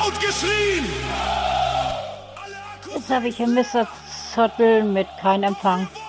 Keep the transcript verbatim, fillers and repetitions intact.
laut geschrien! Jetzt habe ich hier Mister Zottel mit kein Empfang.